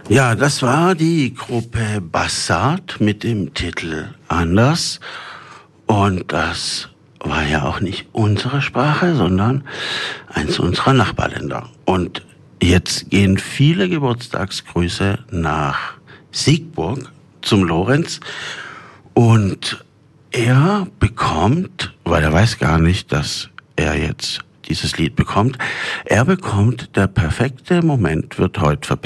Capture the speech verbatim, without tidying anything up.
Ja, das war die Gruppe Bassard mit dem Titel Anders. Und das war ja auch nicht unsere Sprache, sondern eins unserer Nachbarländer. Und jetzt gehen viele Geburtstagsgrüße nach Siegburg zum Lorenz. Und er bekommt, weil er weiß gar nicht, dass er jetzt dieses Lied bekommt, er bekommt, der perfekte Moment wird heute verpasst.